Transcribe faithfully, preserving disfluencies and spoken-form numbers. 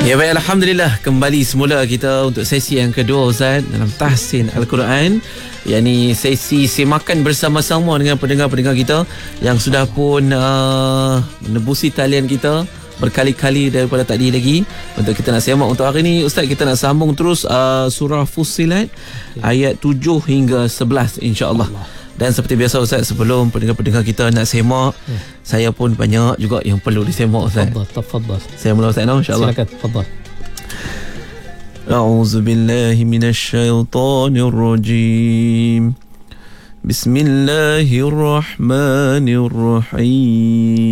Ya baik, Alhamdulillah kembali semula kita untuk sesi yang kedua Ustaz dalam tahsin Al-Quran, yakni sesi semakan bersama-sama dengan pendengar-pendengar kita yang sudah pun uh, menebusi talian kita berkali-kali daripada tadi lagi untuk kita nak semak. Untuk hari ni Ustaz, kita nak sambung terus uh, surah Fussilat ayat tujuh hingga sebelas insya-Allah. Dan seperti biasa Ustaz, sebelum pendengar-pendengar kita nak semak, hmm. saya pun banyak juga yang perlu disemak Ustaz. Tafadhal, tafadhal. Saya mula Ustaz no, insya-Allah. Silakan, tafadhal. A'udzu billahi minasyaitonir rajim. Bismillahirrahmanirrahim.